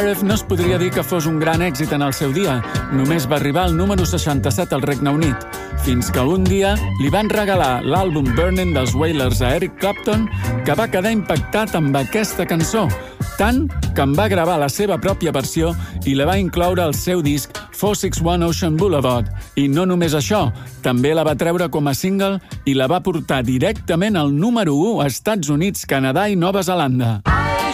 No es podria dir que fos un gran èxit en el seu dia. Només va arribar al número 67 al Regne Unit, fins que un dia li van regalar l'àlbum Burning dels Wailers a Eric Clapton, que va quedar impactat amb aquesta cançó, tant que en va gravar la seva pròpia versió i la va incloure al seu disc 461 Ocean Boulevard. I no només això, també la va treure com a single i la va portar directament al número 1 a Estats Units, Canadà i Nova Zelanda.